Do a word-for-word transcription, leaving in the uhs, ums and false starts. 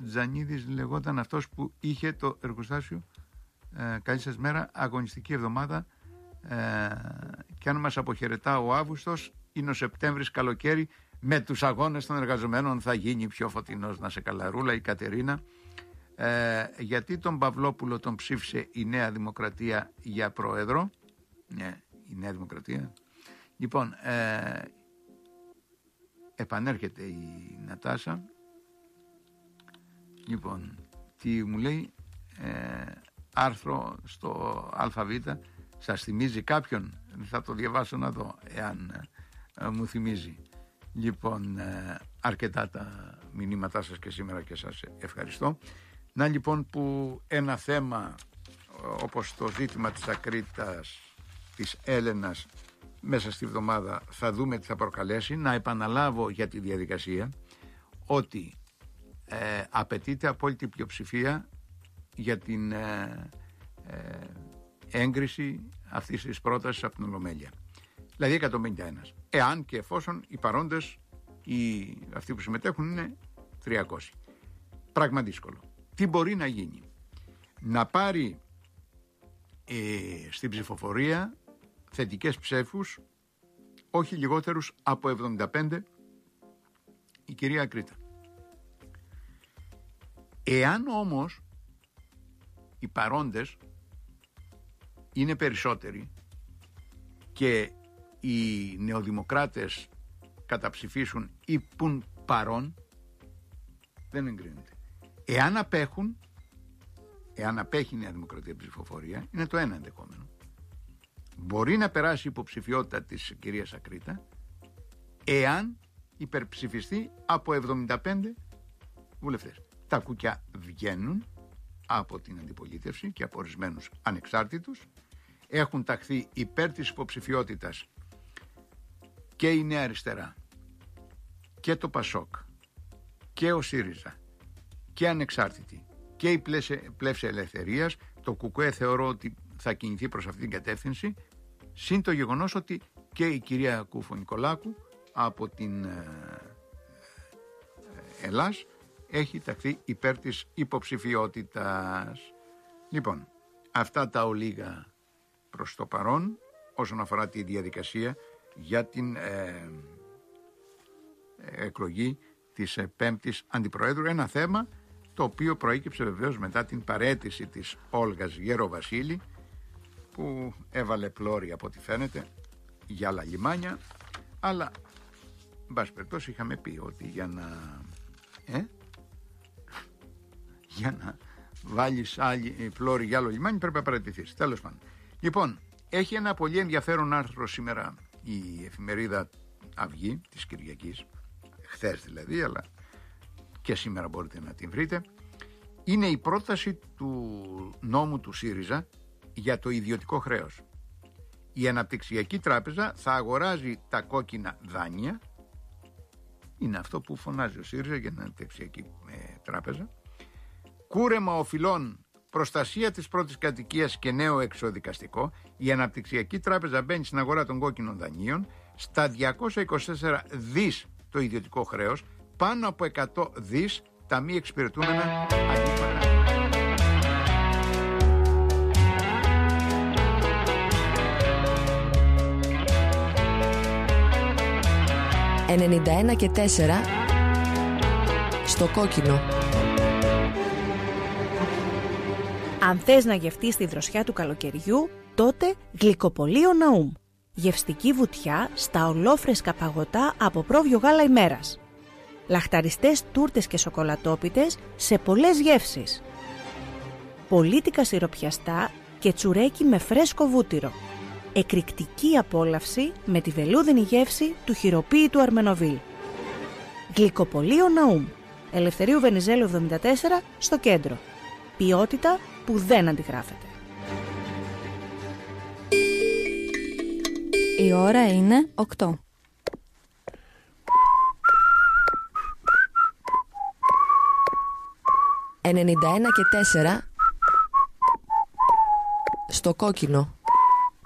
Τζανίδης λεγόταν αυτός που είχε το εργοστάσιο ε, καλή σας μέρα, αγωνιστική εβδομάδα, ε, και αν μας αποχαιρετά ο Αύγουστος είναι ο Σεπτέμβρης καλοκαίρι, με τους αγώνες των εργαζομένων θα γίνει πιο φωτεινός. Να σε καλαρούλα η Κατερίνα. Ε, γιατί τον Παυλόπουλο τον ψήφισε η Νέα Δημοκρατία για πρόεδρο? Ναι, η Νέα Δημοκρατία. Λοιπόν, ε, επανέρχεται η Νατάσα. Λοιπόν, τι μου λέει? Ε, άρθρο στο ΑΒ, σας θυμίζει κάποιον? Θα το διαβάσω να δω εάν ε, μου θυμίζει. Λοιπόν, ε, αρκετά τα μηνύματά σας και σήμερα και σας ευχαριστώ. Να λοιπόν που ένα θέμα όπως το ζήτημα της Ακρίτας, της Έλενας, μέσα στη βδομάδα θα δούμε τι θα προκαλέσει. Να επαναλάβω για τη διαδικασία ότι ε, απαιτείται απόλυτη πλειοψηφία για την ε, ε, έγκριση αυτής της πρότασης από την Ολομέλεια. Δηλαδή εκατόν πενήντα ένα. Εάν και εφόσον οι παρόντες, οι, αυτοί που συμμετέχουν, είναι τριακόσιοι. Πράγμα δύσκολο. Τι μπορεί να γίνει? Να πάρει ε, στην ψηφοφορία θετικές ψήφους όχι λιγότερους από εβδομήντα πέντε η κυρία Ακρίτα. Εάν όμως οι παρόντες είναι περισσότεροι και οι νεοδημοκράτες καταψηφίσουν ή πουν παρόν, δεν εγκρίνεται. Εάν απέχουν, εάν απέχει η Νέα Δημοκρατία ψηφοφορία, είναι το ένα ενδεχόμενο. Μπορεί να περάσει η υποψηφιότητα της κυρίας Ακρίτα εάν υπερψηφιστεί από εβδομήντα πέντε βουλευτές. Τα κουκιά βγαίνουν από την αντιπολίτευση και από ορισμένους ανεξάρτητους. Έχουν ταχθεί υπέρ της υποψηφιότητας και η Νέα Αριστερά και το Πασόκ και ο ΣΥΡΙΖΑ και ανεξάρτητοι και η Πλεύση Ελευθερίας. Το ΚΚΕ θεωρώ ότι θα κινηθεί προς αυτή την κατεύθυνση, συν το γεγονός ότι και η κυρία Κούφο-Νικολάκου από την ε, ε, Ελλάς έχει ταχθεί υπέρ της υποψηφιότητας. Λοιπόν, αυτά τα ολίγα προς το παρόν όσον αφορά τη διαδικασία για την ε, εκλογή της ε, πέμπτης αντιπροέδρου. Ένα θέμα το οποίο προέκυψε βεβαίως μετά την παραίτηση της Όλγας Γεροβασίλη, που έβαλε πλώρη από ό,τι φαίνεται για άλλα λιμάνια, αλλά εν πάση περιπτώσει είχαμε πει ότι για να ε, για να βάλεις άλλη πλώρη για άλλο λιμάνι πρέπει να παραιτηθείς. Τέλος πάντων. Λοιπόν, έχει ένα πολύ ενδιαφέρον άρθρο σήμερα η εφημερίδα Αυγή της Κυριακής, χθες δηλαδή, αλλά και σήμερα μπορείτε να την βρείτε. Είναι η πρόταση του νόμου του ΣΥΡΙΖΑ για το ιδιωτικό χρέος. Η Αναπτυξιακή Τράπεζα θα αγοράζει τα κόκκινα δάνεια. Είναι αυτό που φωνάζει ο ΣΥΡΙΖΑ για την Αναπτυξιακή ε, Τράπεζα. Κούρεμα οφειλών, προστασία της πρώτης κατοικίας και νέο εξοδικαστικό. Η Αναπτυξιακή Τράπεζα μπαίνει στην αγορά των κόκκινων δανείων. Στα διακόσια είκοσι τέσσερα δις το ιδιωτικό χρέος, πάνω από εκατό δις τα μη εξυπηρετούμενα αντίπανα. ενενήντα ένα και τέσσερα στο κόκκινο. Αν θες να γευτείς τη δροσιά του καλοκαιριού, τότε Γλυκοπωλείο Ναούμ. Γευστική βουτιά στα ολόφρεσκα παγωτά από πρόβιο γάλα ημέρας. Λαχταριστές τούρτες και σοκολατόπιτες σε πολλές γεύσεις. Πολίτικα σιροπιαστά και τσουρέκι με φρέσκο βούτυρο. Εκρηκτική απόλαυση με τη βελούδινη γεύση του χειροποίητου Αρμενοβίλ. Γλυκοπωλείο Ναούμ. Ελευθερίου Βενιζέλου εβδομήντα τέσσερα στο κέντρο. Ποιότητα που δεν αντιγράφεται. Η ώρα είναι οκτώ. ενενήντα ένα και τέσσερα στο κόκκινο.